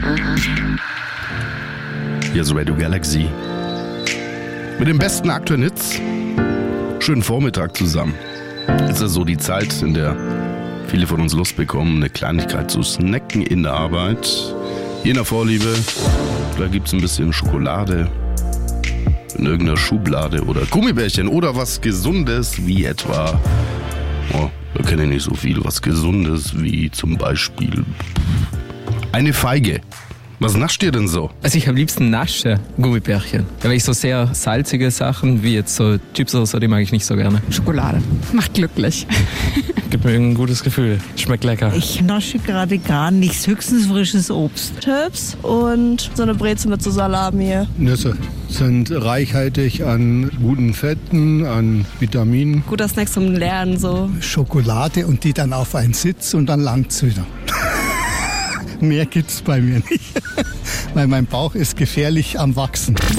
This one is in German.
Hier ist Radio Galaxy. Mit dem besten aktuellen Hits. Schönen Vormittag zusammen. Ist ja so die Zeit, in der viele von uns Lust bekommen, eine Kleinigkeit zu snacken in der Arbeit. Je nach Vorliebe. Da gibt es ein bisschen Schokolade in irgendeiner Schublade oder Gummibärchen oder was Gesundes wie etwa, da kenne ich nicht so viel, was Gesundes wie zum Beispiel eine Feige. Was nascht ihr denn so? Also ich am liebsten nasche Gummibärchen. Aber ich so sehr salzige Sachen wie jetzt so Chips oder so, die mag ich nicht so gerne. Schokolade. Macht glücklich. Gibt mir ein gutes Gefühl. Schmeckt lecker. Ich nasche gerade gar nichts, höchstens frisches Obst. Chips und so eine Brezel mit so Salami. Nüsse sind reichhaltig an guten Fetten, an Vitaminen. Guter Snack zum Lernen so. Schokolade und die dann auf einen Sitz und dann langt's wieder. Mehr gibt's bei mir nicht, weil mein Bauch ist gefährlich am Wachsen.